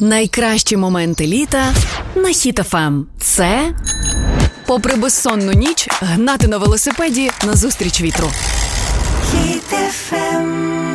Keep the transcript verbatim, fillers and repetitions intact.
Найкращі моменти літа на Хіт еф ем. Це попри безсонну ніч гнати на велосипеді назустріч вітру. Хіт еф ем.